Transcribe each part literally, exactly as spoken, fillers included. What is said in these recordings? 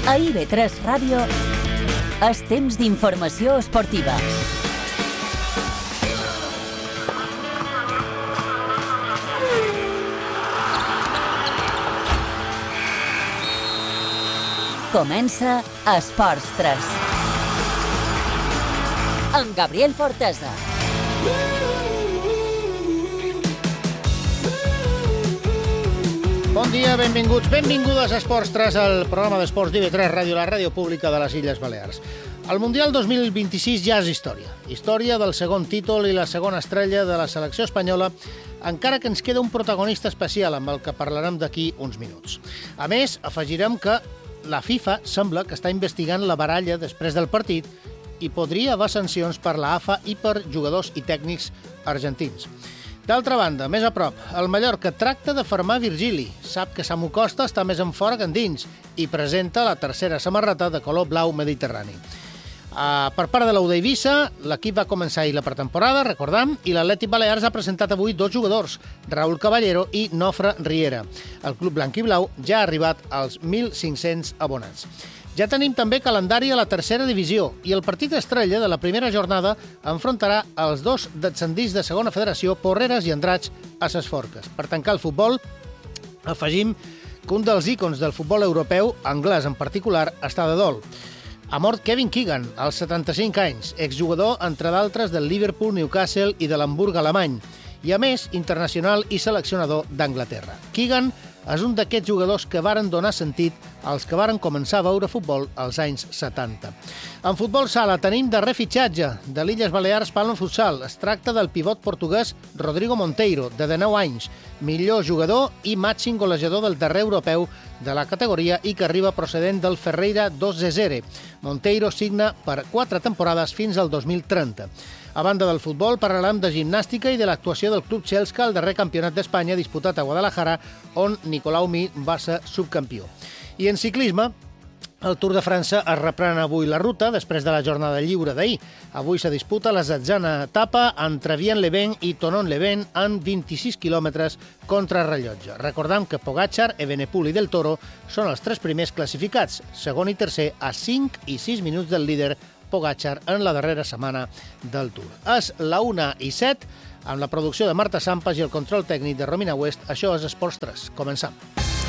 A I V tres Ràdio és temps d'informació esportiva. Comença Esports tres. Amb Gabriel Fortesa. Bon dia, benvinguts, benvingudes a Esports tres, el programa d'esports d'I V tres Ràdio, la ràdio pública de les Illes Balears. El Mundial dos mil vint-i-sis ja és història. Història del segon títol i la segona estrella de la selecció espanyola, encara que ens queda un protagonista especial amb el que parlarem d'aquí uns minuts. A més, afegirem que la FIFA sembla que està investigant la baralla després del partit i podria haver sancions per la A F A i per jugadors i tècnics argentins. D'altra banda, més a prop, el Mallorca tracta de fermar Virgili. Sap que Samu Costa està més en fora que endins i presenta la tercera samarreta de color blau mediterrani. Uh, per part de l'U D Eivissa, l'equip va començar ahir la pretemporada, recordam, i l'Atlètic Balears ha presentat avui dos jugadors, Raúl Caballero i Nofre Riera. El club blanc i blau ja ha arribat als mil cinc-cents abonats. Ja tenim també calendari a la tercera divisió i el partit estrella de la primera jornada enfrontarà els dos descendits de segona federació, Porreres i Andratx, a Ses Forques. Per tancar el futbol, afegim que un dels ícons del futbol europeu, anglès en particular, està de dol. Ha mort Kevin Keegan, als setanta-cinc anys, exjugador, entre d'altres, del Liverpool, Newcastle i de l'Hamburg alemany, i a més, internacional i seleccionador d'Anglaterra. Keegan és un d'aquests jugadors que varen donar sentit als que varen començar a veure futbol als anys setanta. En futbol sala tenim darrer fitxatge de l'Illes Balears Palma Futsal. Es tracta del pivot portuguès Rodrigo Monteiro, de dinou anys, millor jugador i màxim golejador del darrer europeu de la categoria i que arriba procedent del Ferreira dos Zezere. Monteiro signa per quatre temporades fins al dos mil trenta. A banda del futbol, parlarem de gimnàstica i de l'actuació del Club Chelsea al darrer campionat d'Espanya disputat a Guadalajara, on Nicolau Mir va ser subcampió. I en ciclisme, el Tour de França es reprèn avui la ruta després de la jornada lliure d'ahir. Avui se disputa la setzena etapa entre Vienne-les-Bains i Thonon-les-Bains en vint-i-sis quilòmetres contra rellotge. Recordem que Pogačar, Evenepoel i Del Toro són els tres primers classificats, segon i tercer a cinc i sis minuts del líder Pogačar en la darrera setmana del Tour. És la una i set, amb la producció de Marta Sampas i el control tècnic de Romina West. Això és Esports tres. Començam.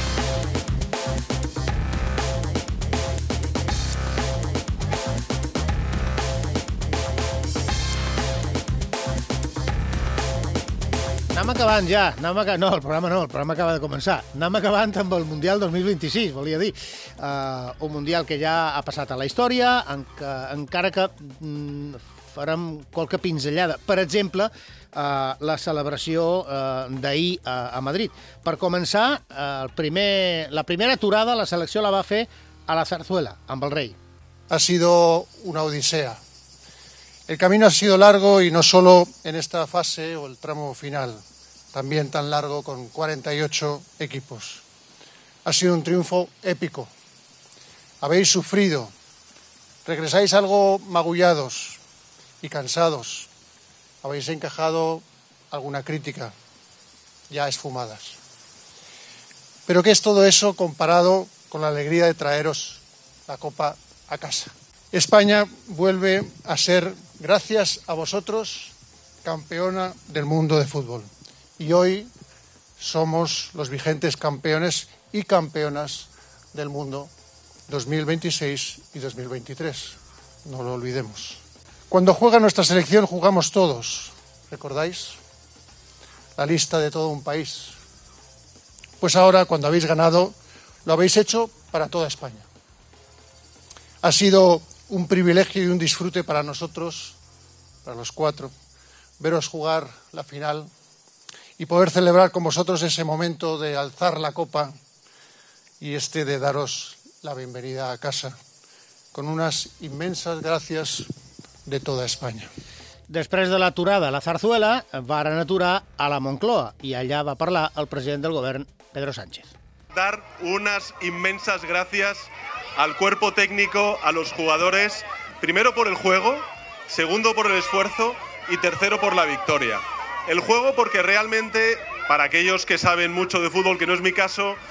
Anem acabant ja, anem acabant, no, el programa no, el programa acaba de començar. Anem acabant amb el Mundial dos mil vint-i-sis, volia dir. Uh, un Mundial que ja ha passat a la història, en que, encara que mm, farem qualque pinzellada. Per exemple, uh, la celebració uh, d'ahir uh, a Madrid. Per començar, uh, el primer, la primera aturada la selecció la va fer a la Zarzuela, amb el rei. Ha sido una odisea. El camino ha sido largo y no solo en esta fase o el tramo final, también tan largo con cuarenta y ocho equipos. Ha sido un triunfo épico. Habéis sufrido, regresáis algo magullados y cansados. Habéis encajado alguna crítica, ya esfumadas. Pero ¿qué es todo eso comparado con la alegría de traeros la Copa a casa? España vuelve a ser, gracias a vosotros, campeona del mundo de fútbol. Y hoy somos los vigentes campeones y campeonas del mundo dos mil veintiséis y dos mil veintitrés. No lo olvidemos. Cuando juega nuestra selección jugamos todos. ¿Recordáis? La lista de todo un país. Pues ahora, cuando habéis ganado, lo habéis hecho para toda España. Ha sido un privilegio y un disfrute para nosotros, para los cuatro, veros jugar la final y poder celebrar con vosotros ese momento de alzar la copa y este de daros la bienvenida a casa, con unas inmensas gracias de toda España. Després de l'aturada a la Zarzuela, varen aturar a la Moncloa i allà va parlar el president del govern, Pedro Sánchez. Dar unas inmensas gracias al cuerpo técnico, a los jugadores, primero por el juego, segundo por el esfuerzo y tercero por la victoria. El juego porque realmente, para aquellos que saben mucho de fútbol, que no es mi caso,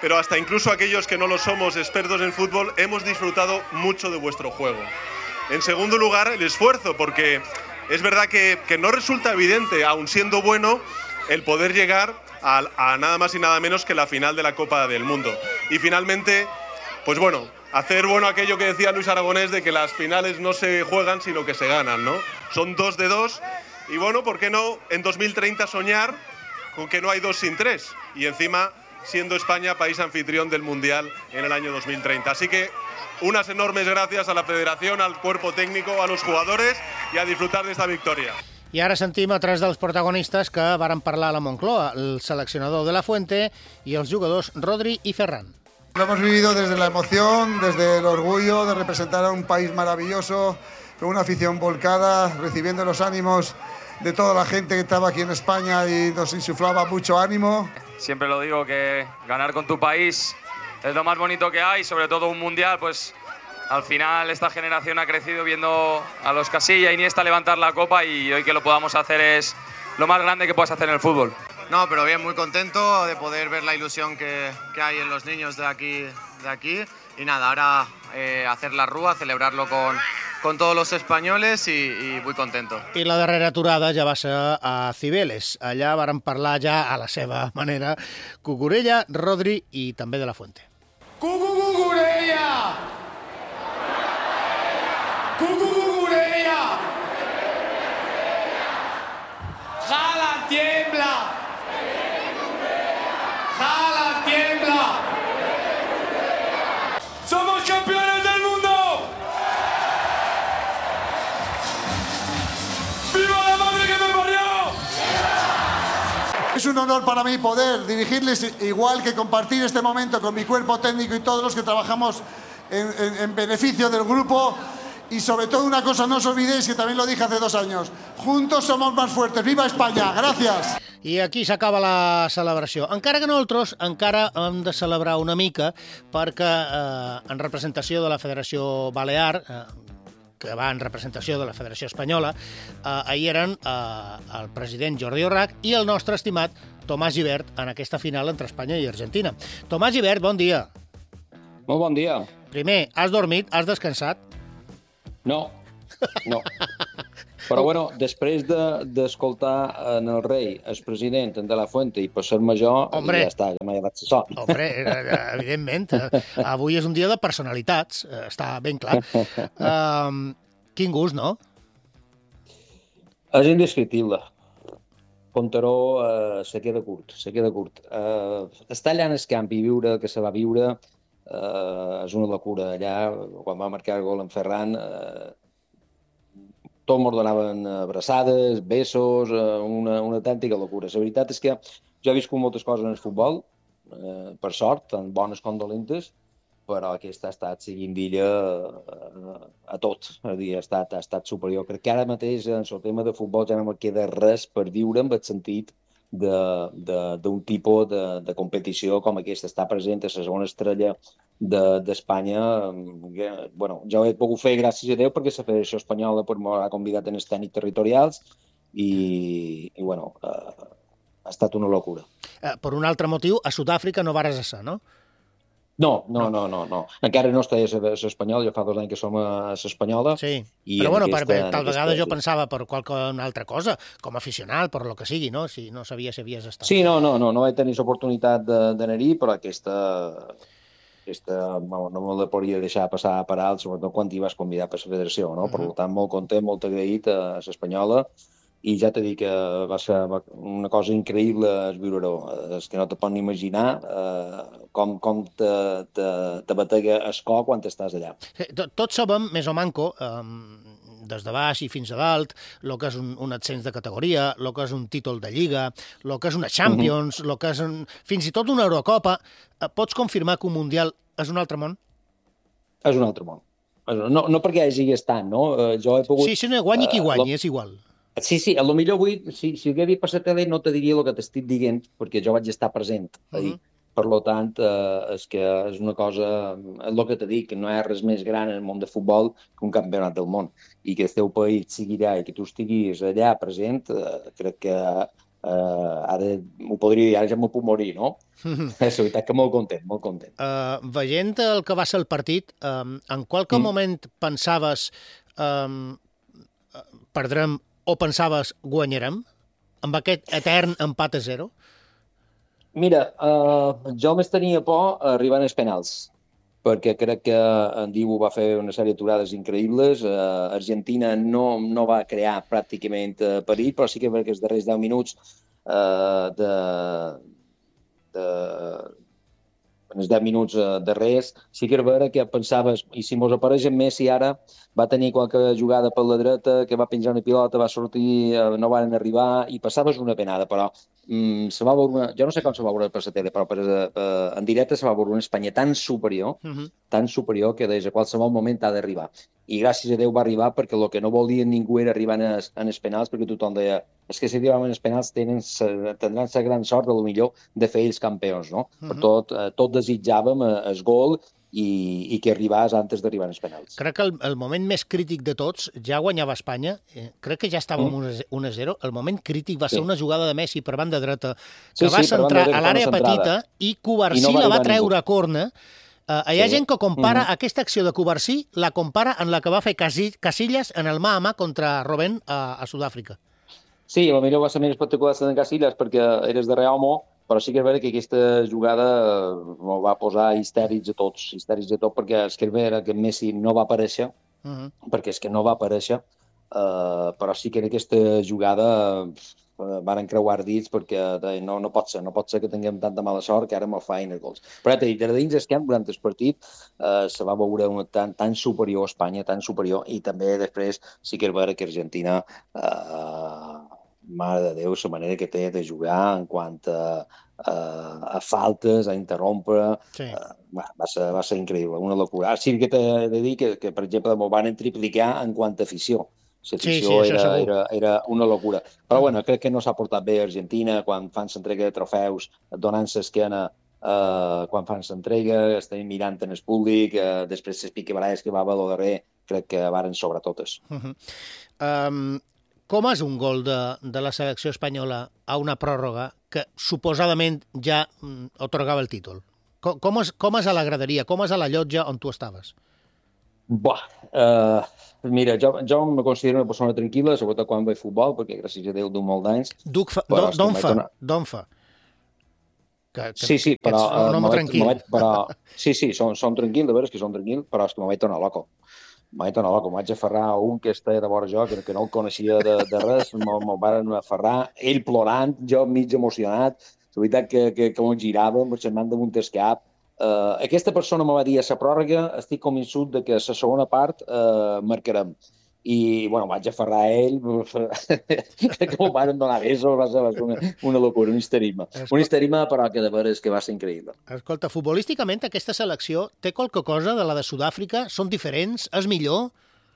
pero hasta incluso aquellos que no lo somos expertos en fútbol, hemos disfrutado mucho de vuestro juego. En segundo lugar, el esfuerzo, porque es verdad que, que no resulta evidente, aun siendo bueno, el poder llegar a, a nada más y nada menos que la final de la Copa del Mundo. Y finalmente, pues bueno, hacer bueno aquello que decía Luis Aragonés de que las finales no se juegan sino que se ganan, ¿no? Son dos de dos y bueno, ¿por qué no en dos mil treinta soñar con que no hay dos sin tres? Y encima siendo España país anfitrión del Mundial en el año dos mil treinta. Así que unas enormes gracias a la Federación, al cuerpo técnico, a los jugadores y a disfrutar de esta victoria. I ara sentim a tres dels protagonistes que varen parlar a la Moncloa, el seleccionador de la Fuente i els jugadors Rodri i Ferran. Lo hemos vivido desde la emoción, desde el orgullo de representar a un país maravilloso, con una afición volcada, recibiendo los ánimos de toda la gente que estaba aquí en España y nos insuflaba mucho ánimo. Siempre lo digo, que ganar con tu país es lo más bonito que hay, sobre todo un mundial, pues al final esta generación ha crecido viendo a los Casilla y Iniesta levantar la copa y hoy que lo podamos hacer es lo más grande que puedes hacer en el fútbol. No, pero bien, muy contento de poder ver la ilusión que, que hay en los niños de aquí, de aquí. Y nada, ahora eh, hacer la rúa, celebrarlo con, con todos los españoles y, y muy contento. I la darrera aturada ja va ser a Cibeles. Allà varen parlar ja a la seva manera Cucurella, Rodri i també de la Fuente. Cucurella! Cucurella! Haaland tiembla! Haaland tiembla! ¡Somos campeones del mundo! ¡Viva la madre que me parió! Es un honor para mí poder dirigirles, igual que compartir este momento con mi cuerpo técnico y todos los que trabajamos en, en, en beneficio del grupo. Y sobre todo una cosa, no os olvidéis que también lo dije hace dos años, juntos somos más fuertes. ¡Viva España! ¡Gracias! I aquí s'acaba la celebració. Encara que nosaltres encara hem de celebrar una mica perquè eh, en representació de la Federació Balear, eh, que va en representació de la Federació Espanyola, eh, ahir eren eh, el president Jordi Orrach i el nostre estimat Tomàs Gibert en aquesta final entre Espanya i Argentina. Tomàs Gibert, bon dia. Molt bon dia. Primer, has dormit? Has descansat? No, no. Però, bueno, després d'escoltar de, en el rei, el president de la Fuente i passar major, Hombre. ja està, ja m'he llevat sol. Hombre, evidentment. Avui és un dia de personalitats, està ben clar. Um, quin gust, no? És indescriptible. Pontaró eh, se queda curt, se queda curt. Eh, estar allà en el camp i viure el que se va viure eh, és una locura. Allà, quan va marcar el gol en Ferran, eh, tots ens donaven abraçades, besos, una, una autèntica locura. La veritat és que jo he viscut moltes coses en el futbol, eh, per sort, tant bones com dolentes, però aquesta ha estat seguint d'illa a, a tot. És a dir, ha estat, ha estat superior. Crec que ara mateix en el tema de futbol ja no me queda res per viure amb el sentit d'un tipus de, de competició com aquesta. Està present a la segona estrella d'Espanya. De, bueno, jo ho he pogut fer gràcies a Déu perquè la Federació Espanyola m'ha convidat en els tècnics territorials i, i bueno, eh, ha estat una locura. Eh, per un altre motiu, a Sud-àfrica no vares estar, no? No, no, no, no, no. Encara no està a l'Espanyol, ja fa dos anys que som a l'Espanyola. Sí, però bueno, per, per, tal vegada jo pensava per qualsevol altra cosa, com a aficionat, per lo que sigui, no? Si no sabia si havies estat. Sí, no, no, no, no vaig tenir l'oportunitat d'anar-hi, però aquesta, aquesta no, no me la podria deixar passar per alt, sobretot quan t'hi vas convidar per la federació, no? Uh-huh. Per tant, molt content, molt agraït a l'Espanyola, i ja t'he dit que va ser una cosa increïble viure-ho. És que no te pots ni imaginar eh, com, com te, te, te batega el cor quan estàs allà. Sí, tots sabem, més o manco, eh, des de baix i fins a dalt, el que és un, un ascens de categoria, el que és un títol de Lliga, el que és una Champions, el uh-huh. que és un, fins i tot una Eurocopa. Eh, pots confirmar que un Mundial és un altre món? És un altre món. No, no perquè hagi estat, no? Jo he pogut... Sí, si no guanyi qui guanyi, uh, és igual. Sí, sí, a lo millor avui, si, si ho hagués vist per la tele, no te diria el que t'estic dient, perquè jo vaig estar present ahir. Uh-huh. Per tant, eh, és que és una cosa, és el que t'he dit, que no hi ha res més gran en el món de futbol que un campionat del món. I que el teu país sigui allà i que tu estiguis allà present, eh, crec que Uh, ara m'ho podria dir, ara ja m'ho puc morir, no? És la veritat que molt content, molt content. Uh, veient el que va ser el partit, um, en qualque mm. moment pensaves um, perdrem o pensaves guanyarem amb aquest etern empat a zero? Mira, uh, jo més tenia por arribant als penals, perquè crec que en Dibu va fer una sèrie d'aturades increïbles. Uh, Argentina no, no va crear pràcticament uh, perill, però sí que perquè els darrers deu minuts uh, de, de, en els deu minuts uh, darrers, sí que era vera que pensaves, i si mos apareix en Messi ara, va tenir qualque jugada per la dreta, que va penjar una pilota, va sortir, uh, no van arribar, i passaves una penada, però Mm, se va veure una, jo no sé com se va veure per la tele, però per, per, en directe se va veure una Espanya tan superior, uh-huh. tan superior que des de qualsevol moment ha d'arribar. I gràcies a Déu va arribar, perquè el que no volia ningú era arribar en els, en els penals, perquè tothom deia és que si arribaven els penals tenen, tindran la gran sort, de lo millor, de fer ells campions, no? Uh-huh. Per tot, tot desitjàvem el gol i, i que arribàs antes d'arribar als penals. Crec que el, el moment més crític de tots, ja guanyava Espanya, eh, crec que ja estàvem mm. un a zero, el moment crític va ser sí. una jugada de Messi per banda dreta, que sí, va sí, centrar a l'àrea petita i Cubarsí I no la va treure ningú. a corna. Uh, hi ha sí. gent que compara mm. aquesta acció de Cubarsí, la compara en la que va fer Casillas en el mà a mà contra Robben a, a Sud-àfrica. Sí, potser va ser més espectacular de Casillas perquè eres de Real Mo, però sí que és vera que aquesta jugada m'ho va posar histèrics a tots, histèrics a tots, perquè és que és vera que Messi no va aparèixer, uh-huh. perquè és que no va aparèixer, uh, però sí que en aquesta jugada uh, van creuar dits perquè uh, no, no pot ser, no pot ser que tinguem tanta mala sort que ara me'l fain els gols. Però ja t'he dit, de dins el camp, durant el partit, uh, se va veure una tan, tan superior a Espanya, tan superior, i també després sí que és vera que Argentina... Uh, mare de Déu, la manera que té de jugar en quant a, a, a faltes, a interrompre, sí. uh, va, va, ser, va ser increïble, una locura. Ah, sí que t'he de dir que, que per exemple, m'ho van triplicar en quant a afició. L'afició sí, sí, era, era, era una locura. Però, bueno, crec que no s'ha portat bé a Argentina quan fan l'entrega de trofeus, donant l'esquena uh, quan fan l'entrega, estem mirant en el públic, uh, després les picabaralles que va haver al darrer, crec que varen sobre totes. Uh-huh. Um... Com és un gol de, de la selecció espanyola a una pròrroga que suposadament ja mm, otorgava el títol? Com, com, és, com és a la graderia? Com és a la llotja on tu estaves? Buah, uh, mira, jo, jo em considero una persona tranquil·la, sobretot quan veig futbol, perquè gràcies a Déu du molt d'anys. D'on fa? D'on fa? Que, que, sí, sí, però... Ets un home tranquil. Vaig, però, sí, sí, són, són tranquil, de veres que són tranquil, però és que me vaig tornar loco. M'ho vaig aferrar a un que està de vora jo, que, que no el coneixia de, de res, m'ho van aferrar, ell plorant, jo mig emocionat, la veritat que, que, que m'ho girava, m'ho xermant damunt el cap. Uh, aquesta persona m'ho va dir a la pròrroga, estic convençut de que a la segona part uh, marcarem. I, bueno, vaig aferrar a ell, crec que m'ho van donar besos, va ser una, una locura, un histerisme. Un histerisme, però que de veres que va ser increïble. Escolta, futbolísticament aquesta selecció té qualque cosa de la de Sud-àfrica? Són diferents? És millor?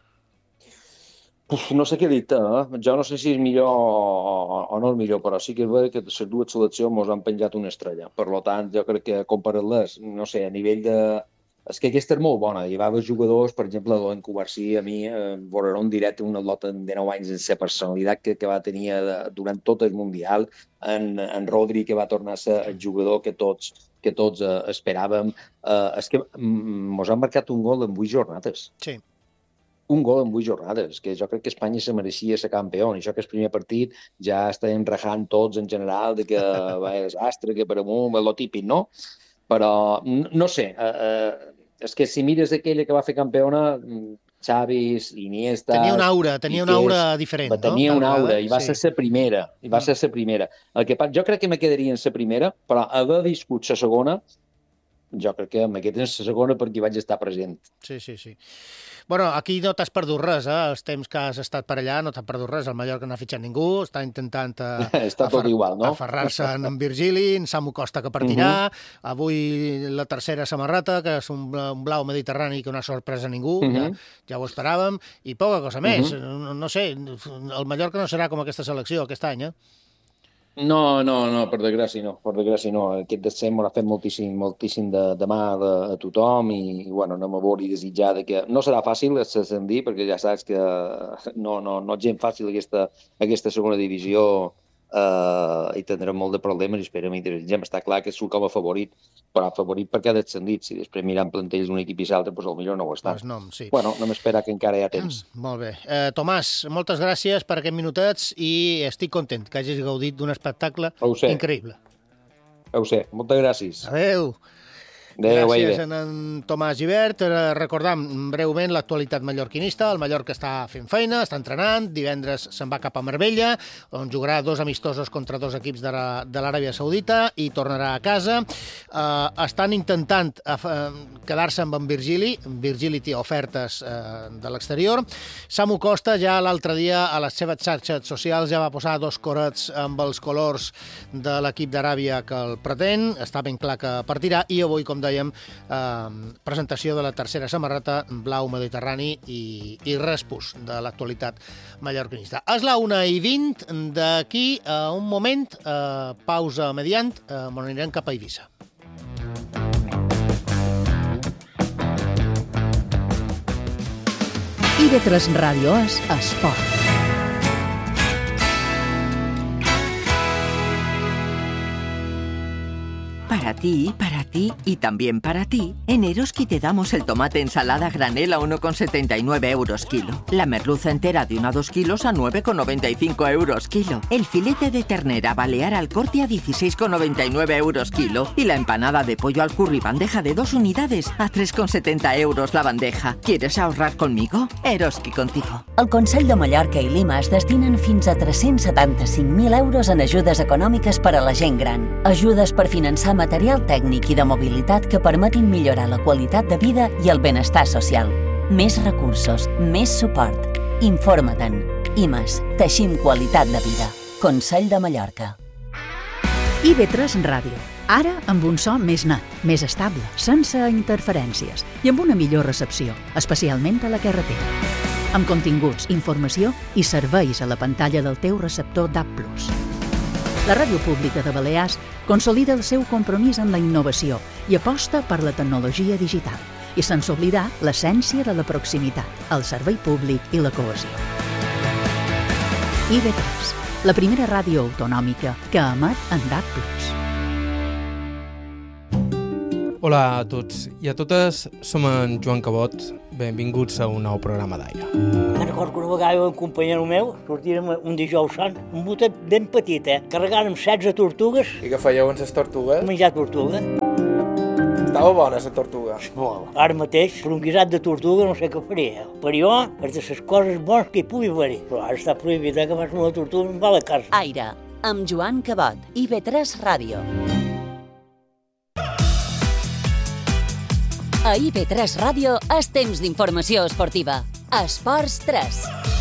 Uf, no sé què dir-te, eh? Jo no sé si és millor o, o no és millor, però sí que és vera que les dues seleccions mos han penjat una estrella. Per tant, jo crec que comparar-les, no sé, a nivell de... És que aquesta és molt bona. Hi va haver jugadors, per exemple, en Cubarsí, a mi, eh, veure en directe una lota de nou anys en la personalitat que, que va tenir de, durant tot el Mundial, en, en Rodri, que va tornar a ser el jugador que tots, que tots eh, esperàvem. Eh, és que mos han marcat un gol en vuit jornades. Sí. Un gol en vuit jornades, que jo crec que Espanya se mereixia ser campió, i això que el primer partit ja estem rajant tots en general de que va desastre, que per amunt, lo típic, no? Però, no sé, eh, eh, és que si mires aquella que va fer campiona, Xavi, Iniesta... Tenia una aura, tenia una aura diferent, no? Tenia una aura, i va ser la primera, i va ser la primera. El que, jo crec que me quedaria en la primera, però haver viscut la segona, jo crec que me quedaria en la segona perquè vaig estar present. Sí, sí, sí. Bueno, aquí no t'has perdut res, eh? Els temps que has estat per allà no t'has perdut res. El Mallorca no ha fitxat ningú, està intentant eh, està tot igual, no? aferrar-se en, en Virgili, en Samu Costa que partirà, uh-huh. Avui la tercera samarreta, que és un, un blau mediterrani que no ha sorprès a ningú, uh-huh. ja, ja ho esperàvem, i poca cosa més. Uh-huh. no, no sé, el Mallorca no serà com aquesta selecció aquest any, eh? No, no, no, per desgràcia no, per desgràcia no. Aquest descens m'ha fet moltíssim, moltíssim de, de mà de, a tothom i, i bueno, no m'ho i desitjar de que no serà fàcil ascendir perquè ja saps que no, no, no és gent fàcil aquesta, aquesta segona divisió Uh, i tindrem molt de problemes i esperem i desitgem. Està clar que surt com a favorit, però favorit perquè ha descendit. Si després mirant plantells d'un equip i l'altre, doncs potser no ho està. Pues no, sí. Bueno, no m'espera que encara hi ha temps. Mm, molt bé. Eh, Tomàs, moltes gràcies per aquests minutets i estic content que hagis gaudit d'un espectacle increïble. Ho sé. Moltes gràcies. Adéu. Adéu, Gràcies a en Tomàs Gibert. Recordam breument l'actualitat mallorquinista. El Mallorca està fent feina, està entrenant. Divendres se'n va cap a Marbella, on jugarà dos amistosos contra dos equips de l'Aràbia Saudita i tornarà a casa. Uh, estan intentant uh, quedar-se amb en Virgili. Virgili té ofertes uh, de l'exterior. Samu Costa ja l'altre dia a les seves xarxes socials ja va posar dos corets amb els colors de l'equip d'Aràbia que el pretén. Està ben clar que partirà i avui, com dèiem, eh, presentació de la tercera samarreta blau mediterrani i, i respus de l'actualitat mallorquinista. És la una i vint, d'aquí a un moment, eh, pausa mediant, eh, on anirem cap a Eivissa. I V tres Ràdio és esport. Para ti, para ti y también para ti, en Eroski te damos el tomate ensalada granel a uno con setenta y nueve euros kilo, la merluza entera de uno a dos kilos a nueve con noventa y cinco euros kilo, el filete de ternera balear al corte a dieciséis con noventa y nueve euros kilo y la empanada de pollo al curry bandeja de dos unidades a tres con setenta euros la bandeja. ¿Quieres ahorrar conmigo? Eroski contigo. El Consell de Mallorca i Lima es destinen fins a tres-cents setanta-cinc mil euros en ajudes econòmiques per a la gent gran. Ajudes per finançar material tècnic i de mobilitat que permetin millorar la qualitat de vida i el benestar social. Més recursos, més suport. Informa-te'n. I M A S. Teixim qualitat de vida. Consell de Mallorca. I V tres Ràdio. Ara amb un so més net, més estable, sense interferències i amb una millor recepció, especialment a la carretera. Amb continguts, informació i serveis a la pantalla del teu receptor D A B plus. La Ràdio Pública de Balears consolida el seu compromís amb la innovació i aposta per la tecnologia digital i sense oblidar l'essència de la proximitat, el servei públic i la cohesió. I V tres, la primera ràdio autonòmica que emet en D A B plus. Hola a tots i a totes, som en Joan Cabot, benvinguts a un nou programa d'Aire. Me'n recordo que una vegada un companyero meu sortirem un dijous sant, un botet ben petit, eh? Carregàrem setze tortugues. I què fèieu amb les tortugues? Menjar tortuga. Estava bona la tortuga. Molt. Ara mateix, per un guisat de tortuga no sé què faria. Per jo, és de les coses bones que hi pugui haver. Però ara està prohibit, eh, que fas una tortuga em va a la casa. Aire, amb Joan Cabot, I V tres Ràdio. A I V tres Ràdio és temps d'informació esportiva. Esports tres.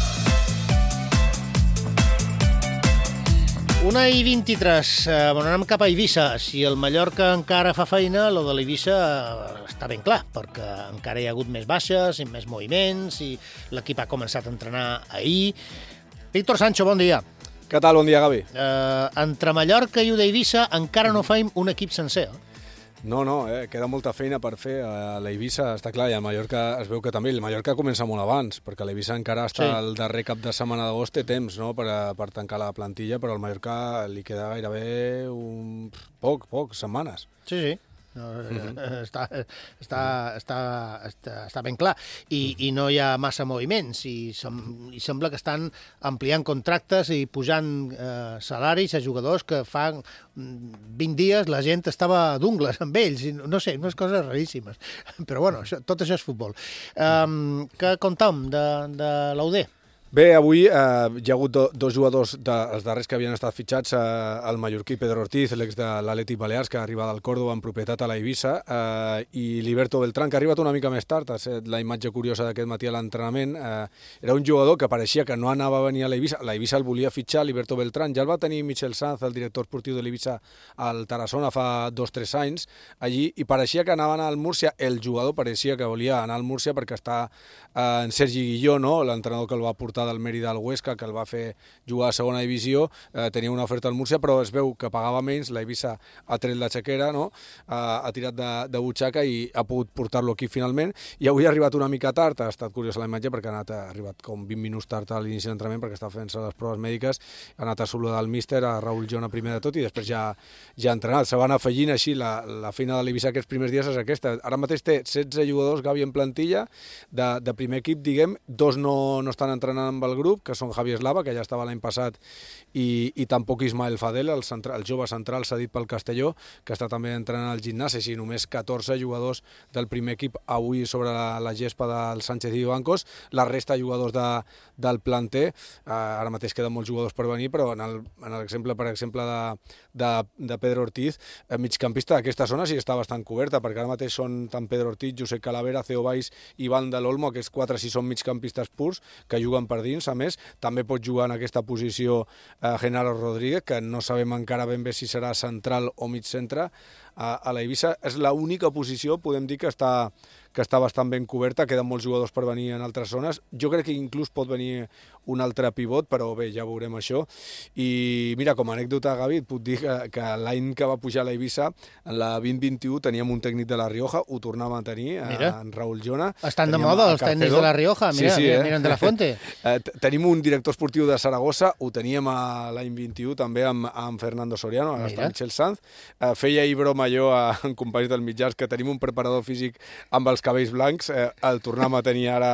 Una i vint-i-tres. Eh, bueno, anem cap a Eivissa. Si el Mallorca encara fa feina, lo de l'Eivissa està ben clar, perquè encara hi ha hagut més baixes i més moviments i l'equip ha començat a entrenar ahir. Víctor Sancho, bon dia. Què tal? Bon dia, Gavi. Eh, entre Mallorca i U d'Eivissa encara no faim un equip sencer, eh? No, no, eh, queda molta feina per fer. A l'Eivissa està clar, i al Mallorca es veu que també. El Mallorca comença molt abans, perquè l'Eivissa encara està sí. El darrer cap de setmana d'agost, té temps, no?, per, a, per tancar la plantilla, però al Mallorca li queda gairebé un... poc, poc, setmanes. Sí, sí. No, mm-hmm. està, està, està, està, està ben clar I, i no hi ha massa moviments i, sem, i sembla que estan ampliant contractes i pujant eh, salaris a jugadors que fa vint dies la gent estava d'ungles amb ells, i no sé, unes coses raríssimes, però bueno, això, tot això és futbol. Um, què contem de, de l'U D? Bé, avui eh, hi ha hagut do, dos jugadors dels darrers que havien estat fitxats, eh, el mallorquí Pedro Ortiz, l'ex de l'Atlètic Balears, que ha arribat al Córdoba en propietat a l'Eivissa, eh, i Liberto Beltrán, que ha arribat una mica més tard, ha estat la imatge curiosa d'aquest matí a l'entrenament. Eh, era un jugador que pareixia que no anava a venir a l'Eivissa, l'Eivissa el volia fitxar, Liberto Beltrán, ja el va tenir Michel Sanz, el director esportiu de l'Eivissa, al Tarassona fa dos o tres anys, allí, i pareixia que anava a anar al Múrcia, el jugador pareixia que volia anar al Múrcia perquè està eh, en Sergi Guilló, no?, l'entrenador que el va portar portar del Mérida al Huesca, que el va fer jugar a segona divisió, eh, tenia una oferta al Múrcia, però es veu que pagava menys, la Eivissa ha tret la xaquera, no? ha, ha tirat de, de butxaca i ha pogut portar-lo aquí finalment, i avui ha arribat una mica tard, ha estat curiosa la imatge perquè ha, anat, ha arribat com vint minuts tard a l'inici de l'entrenament perquè està fent-se les proves mèdiques, ha anat a saludar el míster, a Raúl Jona primer de tot, i després ja, ja ha entrenat. Se van afegint així, la, la feina de l'Eivissa aquests primers dies és aquesta. Ara mateix té setze jugadors, Gavi, en plantilla, de, de primer equip, diguem, dos no, no estan entrenant amb el grup, que són Javi Eslava, que ja estava l'any passat, i, i tampoc Ismael Fadel, el, central, el jove central cedit pel Castelló, que està també entrenant al gimnàs, així només catorze jugadors del primer equip avui sobre la, la gespa del Sánchez i Bancos, la resta jugadors de, del planter, eh, ara mateix queden molts jugadors per venir, però en el, en l'exemple, per exemple, de, de, de Pedro Ortiz, eh, migcampista d'aquesta zona sí està bastant coberta, perquè ara mateix són tant Pedro Ortiz, Josep Calavera, Ceo Valls i Van de l'Olmo, aquests quatre sí són migcampistes purs, que juguen per dins, a més, també pot jugar en aquesta posició eh, Genaro Rodríguez, que no sabem encara ben bé si serà central o mig centre, a, a la Eivissa és l'única posició, podem dir, que està, que està bastant ben coberta, queden molts jugadors per venir en altres zones, jo crec que inclús pot venir un altre pivot, però bé, ja veurem això, i mira, com a anècdota, Gavi, et puc dir que, que l'any que va pujar a la Eivissa, en la vint vint-i-u teníem un tècnic de la Rioja, ho tornàvem a tenir, mira, en Raúl Jona. Estan de moda els tècnics de la Rioja, mira, sí, sí, eh? Miren de la Fuente. Tenim un director esportiu de Saragossa, ho teníem l'any vint-i-u també amb, amb Fernando Soriano, ara està Michel Sanz, feia ahir broma jo a, en companys del mitjans que tenim un preparador físic amb els cabells blancs, eh, el tornem a tenir ara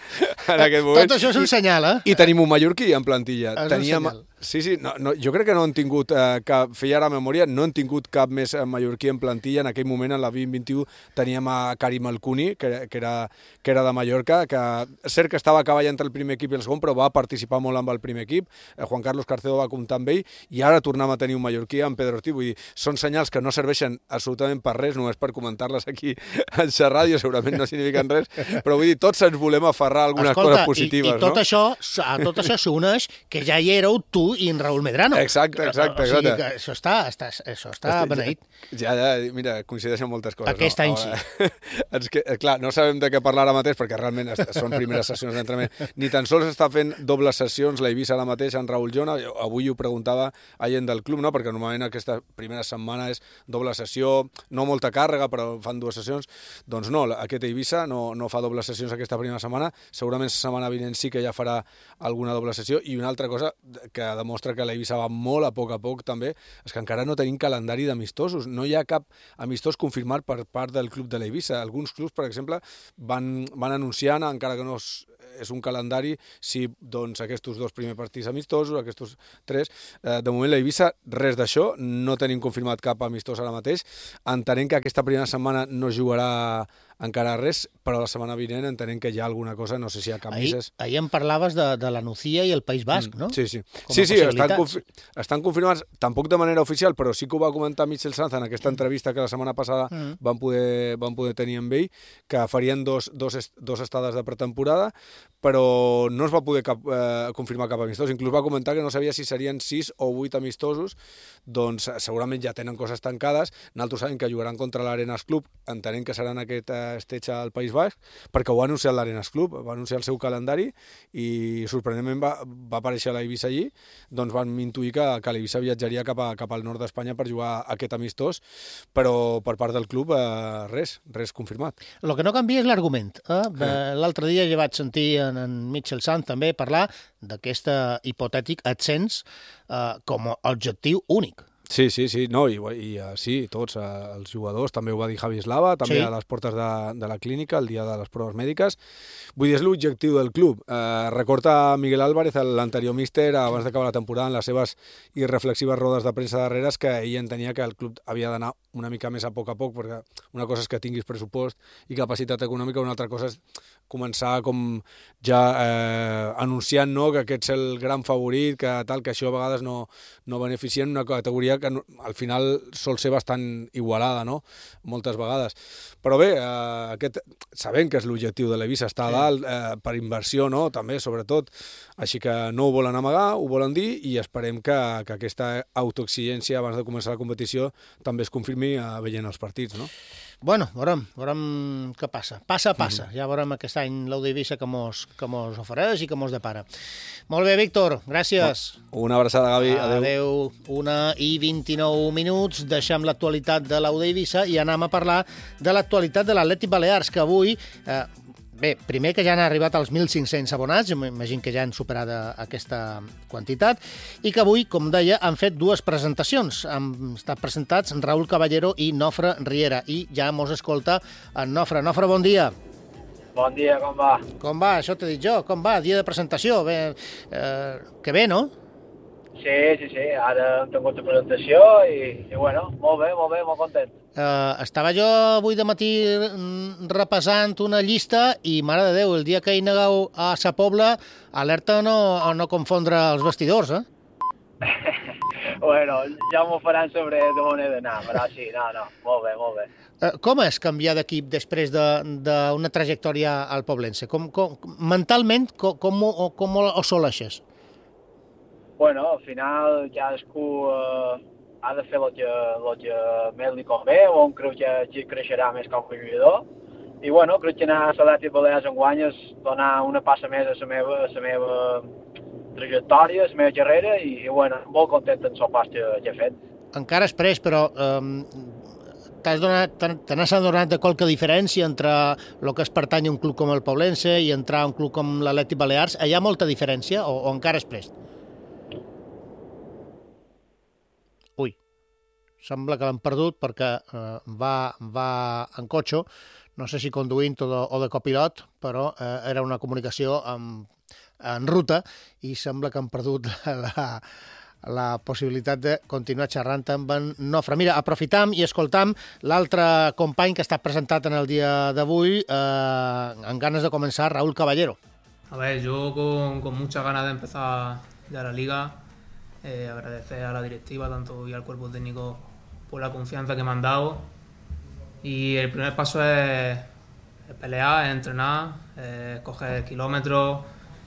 en aquest moment. Tot això és un senyal, eh? I tenim un mallorquí en plantilla. És Teníem... un senyal. Sí, sí, no, no, jo crec que no han tingut eh, cap, feia ara memòria, no han tingut cap més mallorquí en plantilla. En aquell moment, en la vint vint-i-u, teníem a Karim Alcuni, que, que, era, que era de Mallorca, que és cert que estava a cavall entre el primer equip i el segon, però va participar molt amb el primer equip. Eh, Juan Carlos Carcedo va comptar amb ell, i ara tornem a tenir un mallorquí, en Pedro Ortiz. Vull dir, són senyals que no serveixen absolutament per res, només per comentar-les aquí en la ràdio, segurament no signifiquen res, però vull dir, tots ens volem aferrar a algunes Escolta, coses positives, i, i tot no? això, a tot això s'uneix que ja hi éreu tu i en Raúl Medrano. Exacte, exacte. O sigui que això està, està, això està beneït. Ja, ja, mira, coincideixen moltes coses. Aquest no? any sí. És que, clar, no sabem de què parlar ara mateix, perquè realment són primeres sessions d'entrenament. Ni tan sols està fent dobles sessions la Eivissa ara mateix en Raúl Jona. Avui ho preguntava a gent del club, no? Perquè normalment aquesta primera setmana és doble sessió, no molta càrrega, però fan dues sessions. Doncs no, aquest Eivissa no, no fa dobles sessions aquesta primera setmana. Segurament la setmana vinent sí que ja farà alguna doble sessió. I una altra cosa que demostra que l'Eivissa va molt a poc a poc també, és que encara no tenim calendari d'amistosos. No hi ha cap amistós confirmat per part del club de l'Eivissa. Alguns clubs, per exemple, van, van anunciant, encara que no és, és un calendari, si doncs aquests dos primers partits amistosos, aquests tres. Eh, de moment l'Eivissa, res d'això, no tenim confirmat cap amistós ara mateix. Entenem que aquesta primera setmana no jugarà encara res, però la setmana vinent entenem que hi ha alguna cosa, no sé si hi ha camises. Ahir, ahir em parlaves de, de la Nucía i el País Basc, no? Sí, sí. Com sí, sí, estan, confi estan confirmats, tampoc de manera oficial, però sí que ho va comentar Michel Sanz en aquesta entrevista que la setmana passada mm. van, poder, van poder tenir amb ell, que farien dos, dos, est dos estades de pretemporada, però no es va poder cap, eh, confirmar cap amistós. Inclús va comentar que no sabia si serien sis o vuit amistosos, doncs segurament ja tenen coses tancades. Nosaltres sabem que jugaran contra l'Arenas Club, entenem que seran aquest esteig al País Basc, perquè ho ha anunciat l'Arenas Club, va anunciar el seu calendari i sorprenentment va, va aparèixer l'Eivissa allí, doncs van intuir que, que l'Eivissa viatjaria cap, a, cap al nord d'Espanya per jugar aquest amistós, però per part del club eh, res, res confirmat. El que no canvia és l'argument. Eh? Eh. L'altre dia ja vaig sentir en, en Michel Sanz també parlar d'aquest hipotètic ascens eh, com a objectiu únic. Sí, sí, sí, no, i, i uh, sí, tots uh, els jugadors, també ho va dir Javi Eslava, també sí. A les portes de, de la clínica, el dia de les proves mèdiques. Vull dir, és l'objectiu del club. Uh, recorda Miguel Álvarez, l'anterior míster, abans d'acabar la temporada, en les seves irreflexives rodes de premsa darreres, que ell entenia que el club havia d'anar una mica més a poc a poc, perquè una cosa és que tinguis pressupost i capacitat econòmica, una altra cosa és començar com ja eh, anunciant, no, que aquest és el gran favorit, que tal, que això a vegades no, no beneficia en una categoria que no, al final sol ser bastant igualada, no?, moltes vegades. Però bé, eh, aquest, sabem que és l'objectiu de l'Eivissa, està a dalt, eh, per inversió, no?, també, sobretot. Així que no ho volen amagar, ho volen dir, i esperem que, que aquesta autoexigència abans de començar la competició també es confirmi eh, veient els partits, no? Bueno, veurem, veurem què passa. Passa, passa. Mm-hmm. Ja veurem aquest any l'U d'Eivissa que mos, que mos ofereix i que mos depara. Molt bé, Víctor, gràcies. Una abraçada, Gavi. Adéu. Adéu. Una i vint-i-nou minuts. Deixem l'actualitat de l'U d'Eivissa i anem a parlar de l'actualitat de l'Atlètic Balears, que avui... Eh, Bé, primer que ja han arribat als mil cinc-cents abonats, m'imagino que ja han superat aquesta quantitat, i que avui, com deia, han fet dues presentacions. Han estat presentats Raúl Caballero i Nofre Riera, i ja mos escolta en Nofre. Nofre, bon dia. Bon dia, com va? Com va? Això t'he dit jo. Com va? Dia de presentació. Bé, eh, que bé, no? Sí, sí, sí. Ara hem tingut la presentació i, i bueno, molt bé, molt bé, molt content. Uh, estava jo avui de matí repassant una llista i, mare de Déu, el dia que hi negueu a Sa Pobla, alerta a no, a no confondre els vestidors, eh? Bueno, ja m'ho faran sobre d'on he d'anar, però sí, no, no, molt bé, molt bé. Uh, com és canviar d'equip després d'una de, trajectòria al Poblense? Com, com, mentalment, com, com, com ho assoleixes? Bueno, al final cadascú eh, ha de fer el que, el que més li convé, on creu que, que creixerà més com a jugador. I bueno, crec que anar a l'Atlètic Balears enguany és donar una passa més a la meva, a la meva trajectòria, a la meva carrera, i, i bueno, molt content amb el pas que, que he fet. Encara és pres, però eh, t'has donat, te n'has adonat de qualque diferència entre el que es pertany a un club com el Poblense i entrar a un club com l'Atlètic Balears? Hi ha molta diferència o, o encara és pres? Ui, sembla que l'han perdut perquè eh, va, va en cotxe, no sé si conduint o de, o de copilot, però eh, era una comunicació en, en ruta i sembla que han perdut la, la, la possibilitat de continuar xerrant amb en Nofre. Mira, aprofitam i escoltam l'altre company que ha estat presentat en el dia d'avui, eh, amb ganes de començar, Raúl Caballero. A ver, yo con, con muchas ganas de empezar ya la liga. Eh, agradecer a la directiva tanto y al cuerpo técnico por la confianza que me han dado, y el primer paso es, es pelear, es entrenar, es coger kilómetros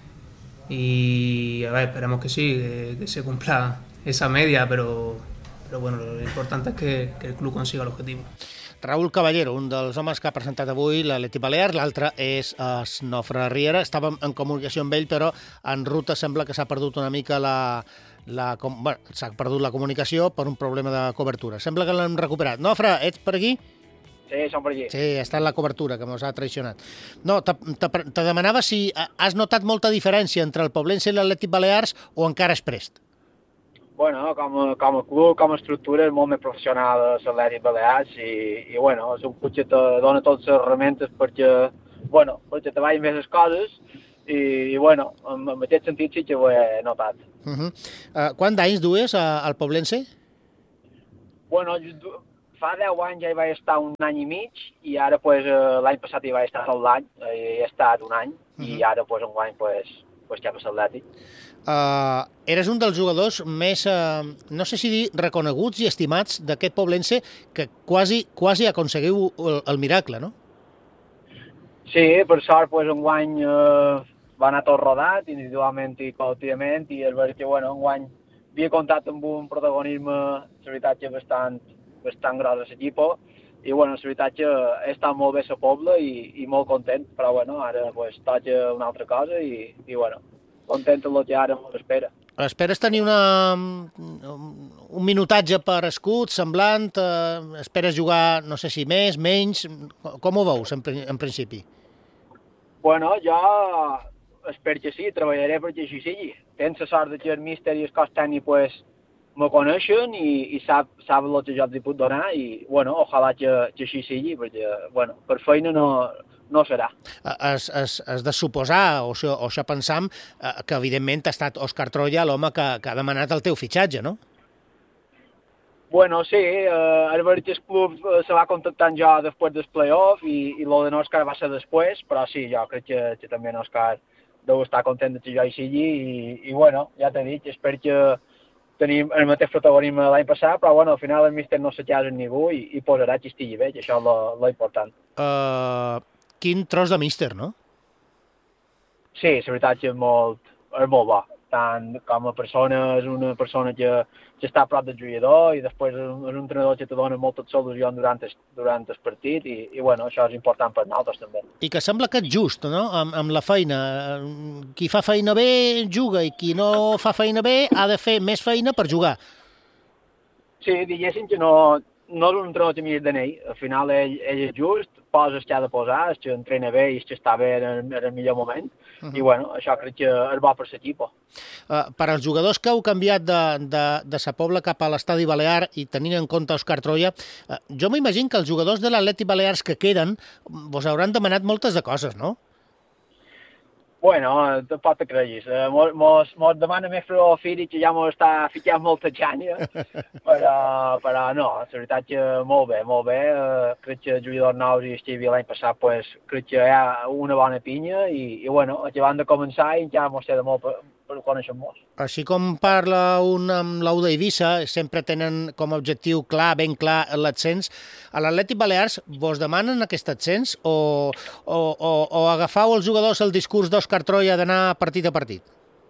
y a ver, esperemos que sí, que, que se cumpla esa media, pero, pero bueno, lo importante es que, que el club consiga el objetivo. Raúl Caballero, un dels homes que ha presentat avui l'Atlètic Balears, l'altre és es Nofre Riera. Estàvem en comunicació amb ell, però en ruta sembla que s'ha perdut una mica la... la com, bueno, s'ha perdut la comunicació per un problema de cobertura. Sembla que l'hem recuperat. Nofre, ets per aquí? Sí, som per aquí. Sí, ha estat la cobertura, que mos ha traicionat. No, te, te, te demanava si has notat molta diferència entre el Poblense i l'Atlètic Balears o encara és prest? Bueno, com a, com a club, com a estructura, és molt més professional l'Atlètic Balears i, i bueno, és un club que te dona totes les herramientes perquè, bueno, perquè te vagin més les coses i, i bueno, en, en aquest sentit sí que ho he notat. Uh -huh. uh, Quants anys dues uh, al Poblense? Bueno, fa deu anys ja hi vaig estar un any i mig i ara pues, l'any passat hi vaig estar tot l'any, hi he estat un any uh -huh. i ara pues, un any pues, pues, cap a l'Atlètic. Uh, eres un dels jugadors més, uh, no sé si dir, reconeguts i estimats d'aquest Poblense que quasi, quasi aconseguiu el, el miracle, no? Sí, per sort, pues, enguany eh, va anar tot rodat, individualment i col·lectivament, i és veritat que, bueno, enguany havia comptat amb un protagonisme, la veritat que bastant, bastant gros a l'equip, i, bueno, la veritat que he estat molt bé a la Pobla i, i molt content, però, bueno, ara, pues, toca una altra cosa i, i bueno, content amb el que ara m'espera. Esperes tenir una, un minutatge per escut, semblant? Eh, esperes jugar, no sé si més, menys? Com ho veus, en, en principi? Bueno, jo espero que sí, treballaré perquè així sigui. Tens la sort que el míster i el cos tècnic pues, me coneixen i, i sap, sap el que jo els puc donar i, bueno, ojalà que, que així sigui, perquè, bueno, per feina no... no serà. Has, has, has de suposar, o això, o això pensam, que evidentment ha estat Òscar Troya l'home que, que ha demanat el teu fitxatge, no? Bueno, sí, eh, el Veritas Club se va contactant jo després del playoff i, i lo de Òscar va ser després, però sí, jo crec que, que també Òscar deu estar content que jo hi sigui i, i bueno, ja t'he dit, espero que tenim el mateix protagonisme l'any passat, però bueno, al final el míster no se casa amb ningú i, i posarà que estigui bé, que això és lo, lo important. Uh... Quin tros de míster, no? Sí, la veritat que és molt, és molt bo. tant com a persona és una persona que, que està a prop del jugador i després és un, és un entrenador que te dona moltes solucions durant el, durant el partit i, i bueno, això és important per nosaltres també. I que sembla que és just, no?, amb, amb la feina. Qui fa feina bé juga i qui no fa feina bé ha de fer més feina per jugar. Sí, diguéssim que no, no és un entrenador que miris de n'ell. Al final ell, ell és just, posa el que ha de posar, el que entrena bé i el que està bé en el, en el millor moment. Uh -huh. I bueno, això crec que és bo per l'equip. Uh, per als jugadors que heu canviat de, de, de Sa Pobla cap a l'Estadi Balear i tenint en compte Òscar Troia, uh, jo m'imagino que els jugadors de l'Atlètic Balears que queden vos hauran demanat moltes de coses, no? Bueno, tampoc te creguis. Mos, mos, mos demana més Fro Firi, que ja mos està ficant molta xanya, però, però no, la veritat que molt bé, molt bé. Crec que els jugadors nous i Estivi l'any passat, pues, crec que hi ha una bona pinya i, i bueno, acabant de començar i ja mos queda molt per, per conèixer-nos. Així com parla un amb l'U d'Eivissa, sempre tenen com a objectiu clar, ben clar, l'ascens. A l'Atlètic Balears vos demanen aquest ascens o, o, o, o agafau els jugadors el discurs d'Òscar Troia d'anar partit a partit?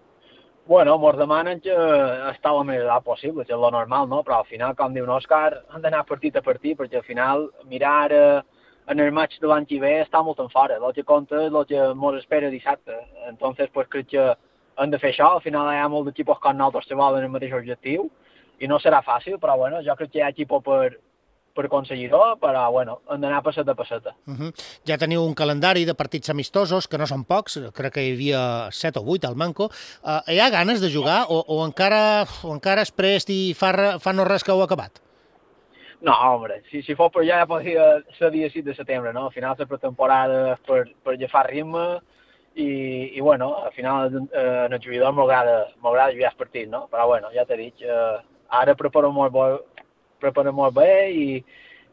Bueno, mos demanen que està la més edat possible, que és lo normal, no? Però al final, com diu Òscar, han d'anar partit a partit, perquè al final mirar eh, en el match de l'any que ve està molt en fora. El que compta és el que mos espera dissabte. Entonces, pues, crec que hem de fer això. Al final hi ha molts equipos com nosaltres que volen el mateix objectiu i no serà fàcil, però bueno, jo crec que hi ha equipos per, per aconseguir-ho, però bueno, hem d'anar passeta a passeta. Uh -huh. Ja teniu un calendari de partits amistosos, que no són pocs, crec que hi havia set o vuit al Manco. Uh, hi ha ganes de jugar o, o, encara, o encara és prest i fa, fa no res que heu acabat? No, home, si, si fos per ja, ja podria ser dia sis de setembre, no? Al final la pretemporada per, per agafar ritme i, i bueno, al final eh, en el jugador m'agrada jugar els partits, no? Però bueno, ja t'he dit, eh, ara preparo molt bo, preparo molt bé i,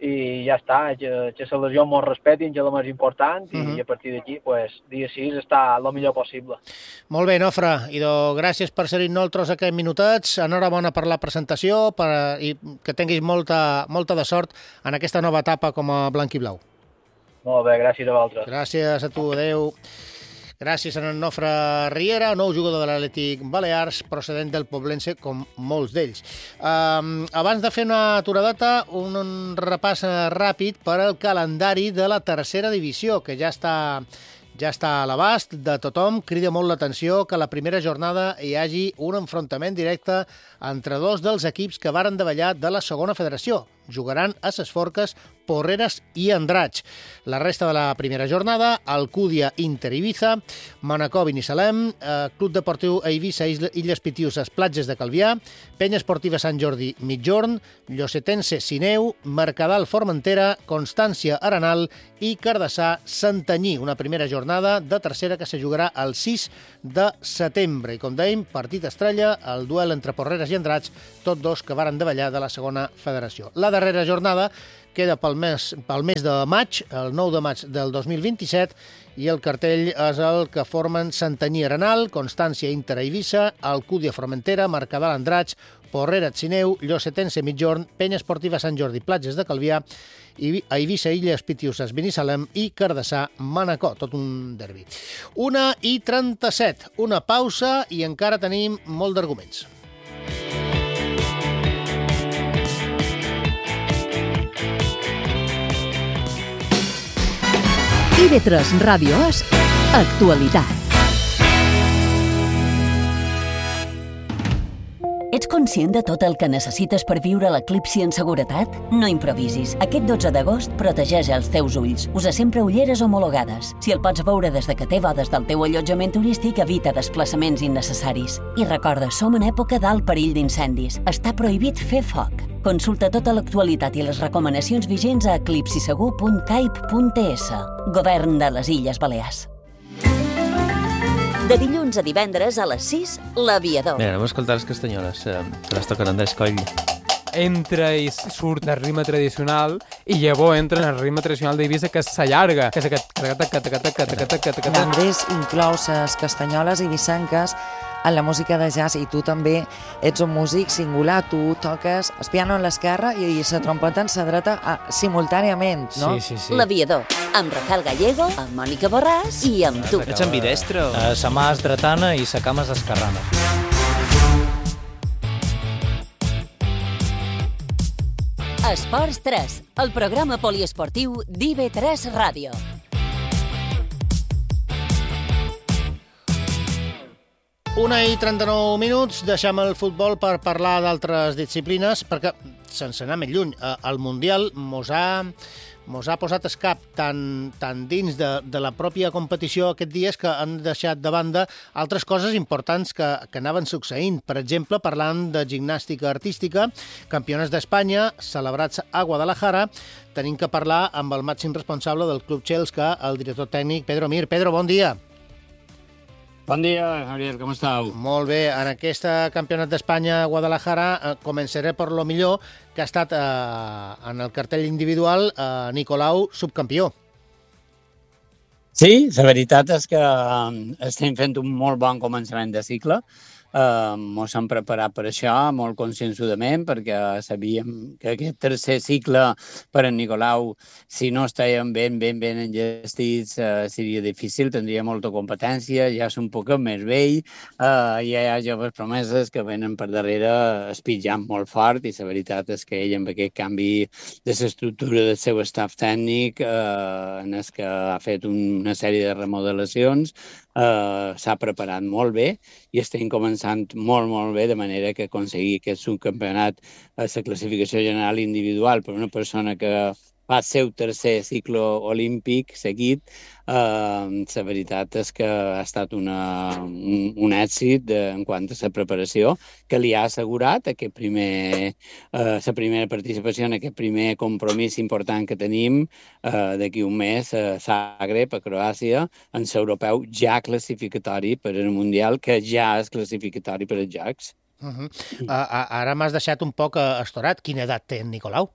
i ja està, que, que la lesió mos respetin, que és el més important, uh -huh. i a partir d'aquí, pues, dia sis està el millor possible. Molt bé, Nofre, idò, gràcies per ser-hi nosaltres aquests minutets, enhorabona per la presentació per, i que tinguis molta, molta de sort en aquesta nova etapa com a blanc i blau. Molt bé, gràcies a vosaltres. Gràcies a tu, adeu. Gràcies a en Nofre Riera, nou jugador de l'Atlètic Balears, procedent del Poblense, com molts d'ells. Um, abans de fer una aturadeta, un, un repàs ràpid per al calendari de la tercera divisió, que ja està, ja està a l'abast de tothom. Crida molt l'atenció que a la primera jornada hi hagi un enfrontament directe entre dos dels equips que varen davallar de la segona federació. Jugaran a Ses Forques, Porreres i Andratx. La resta de la primera jornada, Alcúdia, Inter Ibiza, Manacor, Binissalem, eh, Club Deportiu Eivissa, Illes Pitiuses, Platges de Calvià, Penya Esportiva Sant Jordi, Mitjorn, Llosetense, Sineu, Mercadal, Formentera, Constància, Arenal i Cardassà, Santanyí. Una primera jornada de tercera que se jugarà el sis de setembre. I com dèiem, partit estrella, el duel entre Porreres i Andratx, tots dos que varen davallar de la segona federació. La darrera jornada queda pel mes, pel mes de maig, el nou de maig del dos mil vint-i-set, i el cartell és el que formen Santanyí Arenal, Constància Inter Eivissa, Alcúdia Formentera, Mercadal Andratx, Porreres Sineu, Llosetense Mitjorn, Penya Esportiva Sant Jordi Platges de Calvià, Eivissa Illes Pitiuses Binissalem i Cardassà Manacor, tot un derbi. una i trenta-set, una pausa i encara tenim molt d'arguments. I V tres Ràdio és actualitat. Ets conscient de tot el que necessites per viure l'eclipsi en seguretat? No improvisis. Aquest dotze d'agost protegeix els teus ulls. Usa sempre ulleres homologades. Si el pots veure des de que té bodes del teu allotjament turístic, evita desplaçaments innecessaris. I recorda, som en època d'alt perill d'incendis. Està prohibit fer foc. Consulta tota l'actualitat i les recomanacions vigents a eclipsisegur punt caip punt es. Govern de les Illes Balears. De dilluns a divendres a les sis, L'Aviador. Bé, anem a escoltar les castanyoles, eh, que les toquen Andrés Coll. Entra i surt del ritme tradicional i llavors entra en el ritme tradicional d'Eivissa, que s'allarga, que és aquest... L'Andrés inclou les castanyoles eivissenques en la música de jazz, i tu també ets un músic singular, tu toques el piano en l'esquerra i la trompeta en la dreta simultàniament, no? Sí, sí, sí. L'Aviador, amb Rafael Gallego, amb Mònica Borràs i amb tu. Ets ambidestro. Uh, sa mà és dretana i sa cama és esquerrana. Esports tres, el programa poliesportiu d'I V tres Ràdio. Una i trenta-nou minuts, deixem el futbol per parlar d'altres disciplines, perquè, sense anar més lluny, el Mundial mos ha, mos ha posat el cap tan, tan dins de, de la pròpia competició aquests dies que han deixat de banda altres coses importants que, que anaven succeint. Per exemple, parlant de gimnàstica artística, campiones d'Espanya, celebrats a Guadalajara, tenim que parlar amb el màxim responsable del Club Chelsea, el director tècnic Pedro Mir. Pedro, bon dia. Bon dia, Javier, com estàu? Molt bé, en aquesta campionat d'Espanya a Guadalajara eh, començaré per lo millor, que ha estat eh, en el cartell individual eh, Nicolau subcampió. Sí, la veritat és que estem fent un molt bon començament de cicle. Uh, Ens hem preparat per això molt conscienzudament, perquè sabíem que aquest tercer cicle per en Nicolau, si no estàvem ben, ben, ben enllestits, uh, seria difícil, tindria molta competència, ja és un poc més vell, uh, ja hi ha joves promeses que venen per darrere espitjant molt fort, i la veritat és que ell, amb aquest canvi de l'estructura del seu staff tècnic, uh, en el que ha fet una sèrie de remodelacions, Uh, s'ha preparat molt bé i estem començant molt, molt bé, de manera que aconseguir aquest subcampionat a la classificació general individual per una persona que fa el seu tercer cicle olímpic seguit. Uh, la veritat és que ha estat una, un, un èxit de, en quant a la preparació, que li ha assegurat aquest primer, uh, la primera participació en aquest primer compromís important que tenim uh, d'aquí un mes a Zagreb, a Croàcia, en l'europeu ja classificatori per al Mundial, que ja és classificatori per als Jocs. Uh -huh. uh, ara m'has deixat un poc estorat. Quina edat té en Nicolau?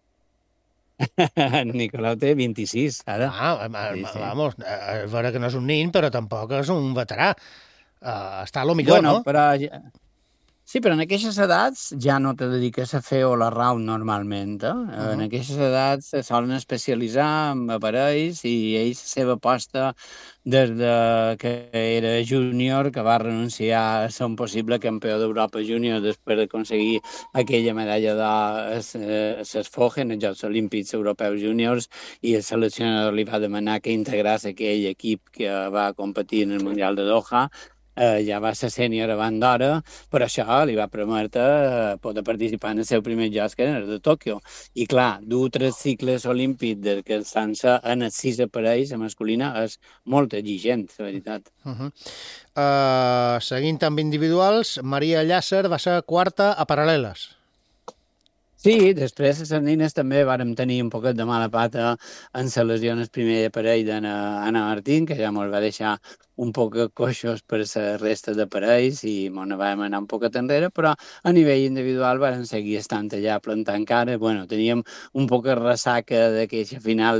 Nicolau té vint-i-sis, ara. Ah, sí, sí. Vamos, a veure que no és un nin, però tampoc és un veterà. Uh, està a lo millor, bueno, no? Però... Sí, però en aquestes edats ja no te dediques a fer all around normalment. Eh? Uh -huh. En aquestes edats se solen especialitzar en aparells i ell, la seva aposta des de que era júnior, que va renunciar a ser un possible campió d'Europa júnior després d'aconseguir aquella medalla d'or a l'Esfoge, en els Jocs Olímpics Europeus Júniors, i el seleccionador li va demanar que integrés aquell equip que va competir en el Mundial de Doha. Uh, ja va ser sènior abans d'hora, però això li va permetre uh, poder participar en el seu primer joc, que era de Tòquio. I clar, dur tres cicles olímpics de que estan-se en els sis aparells, a masculina, és molt exigent, la veritat. Uh -huh. uh, seguint amb individuals, Maria Llàcer va ser quarta a paral·leles. Sí, després les nines també vàrem tenir un poquet de mala pata en la lesió en el primer aparell d'Anna Martín, que ja ens va deixar un poc coixos per la resta d'aparells i ens vam anar un poquet enrere, però a nivell individual vàrem seguir estant allà plantant cara. Bueno, teníem un poc de ressaca d'aquesta final